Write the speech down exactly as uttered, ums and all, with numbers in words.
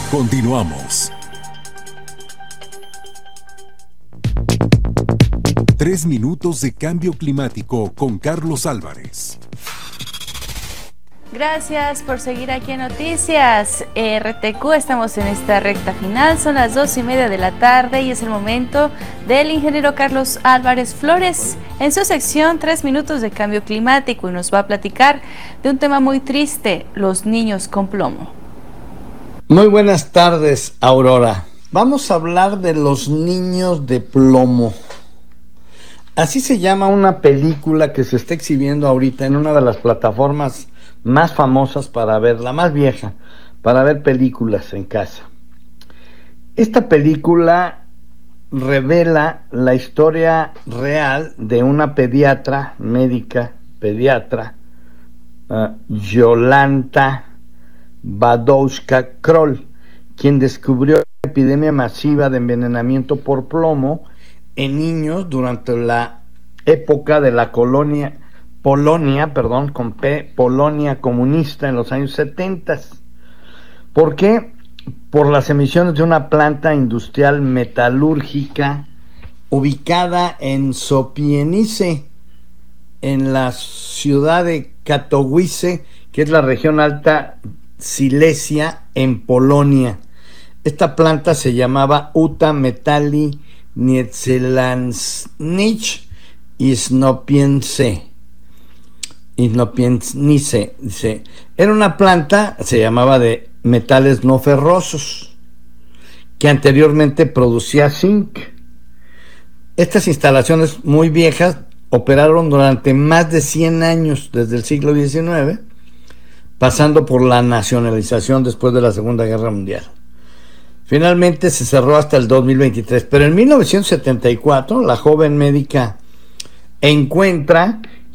Continuamos. Tres minutos de cambio climático con Carlos Álvarez. Gracias por seguir aquí en Noticias R T Q. Estamos en esta recta final, son las dos y media de la tarde y es el momento del ingeniero Carlos Álvarez Flores en su sección Tres minutos de cambio climático, y nos va a platicar de un tema muy triste: los niños con plomo. Muy buenas tardes, Aurora. Vamos a hablar de los niños de plomo. Así se llama una película que se está exhibiendo ahorita en una de las plataformas más famosas para ver, la más vieja, para ver películas en casa. Esta película revela la historia real de una pediatra, médica, pediatra, uh, Jolanta Badowska-Kroll, quien descubrió la epidemia masiva de envenenamiento por plomo en niños durante la época de la colonia Polonia, perdón, con P, Polonia comunista en los años setenta. ¿Por qué? Por las emisiones de una planta industrial metalúrgica ubicada en Sopienice, en la ciudad de Katowice, que es la región Alta Silesia en Polonia. Esta planta se llamaba Uta Metali Nietzelansnich Isnopience. Isnopience, dice. Era una planta, se llamaba de metales no ferrosos, que anteriormente producía zinc. Estas instalaciones muy viejas operaron durante más de cien años, desde el siglo diecinueve, pasando por la nacionalización después de la Segunda Guerra Mundial. Finalmente se cerró hasta el dos mil veintitrés, pero en mil novecientos setenta y cuatro la joven médica encuentra